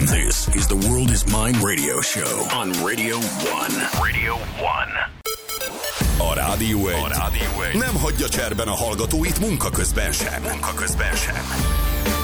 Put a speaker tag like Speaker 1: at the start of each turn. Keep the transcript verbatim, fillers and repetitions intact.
Speaker 1: This is the World is Mine radio show on Radio One. Radio One. A Rádió egy. A Rádió egy nem hagyja cserben a hallgatóit munka közben sem. Munka közben sem.